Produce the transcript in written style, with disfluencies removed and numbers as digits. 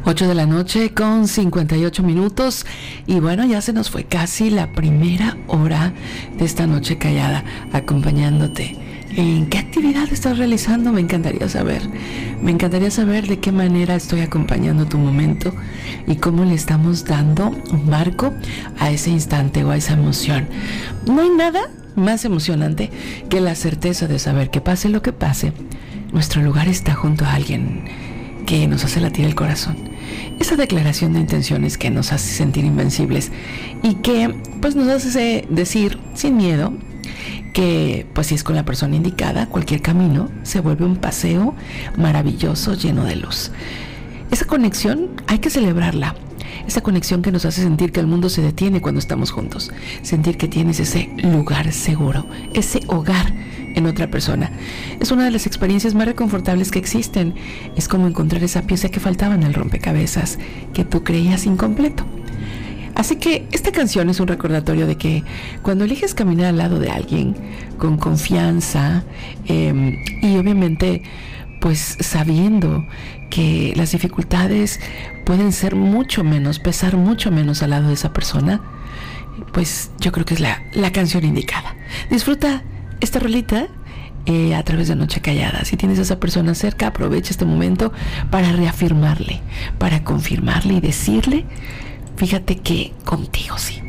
8 de la noche con 58 minutos y bueno, ya se nos fue casi la primera hora de esta noche callada acompañándote. ¿En qué actividad estás realizando? Me encantaría saber de qué manera estoy acompañando tu momento y cómo le estamos dando un marco a ese instante o a esa emoción. No hay nada más emocionante que la certeza de saber que pase lo que pase, nuestro lugar está junto a alguien que nos hace latir el corazón. Esa declaración de intenciones que nos hace sentir invencibles y que pues nos hace decir sin miedo que pues si es con la persona indicada, cualquier camino se vuelve un paseo maravilloso lleno de luz. Esa conexión hay que celebrarla. Esa conexión que nos hace sentir que el mundo se detiene cuando estamos juntos. Sentir que tienes ese lugar seguro, ese hogar en otra persona. Es una de las experiencias más reconfortables que existen. Es como encontrar esa pieza que faltaba en el rompecabezas que tú creías incompleto. Así que esta canción es un recordatorio de que cuando eliges caminar al lado de alguien con confianza y obviamente pues sabiendo que las dificultades pueden ser mucho menos, pesar mucho menos al lado de esa persona, pues yo creo que es la canción indicada. Disfruta esta rolita a través de Noche Callada. Si tienes a esa persona cerca, aprovecha este momento para reafirmarle, para confirmarle y decirle, fíjate que contigo sí.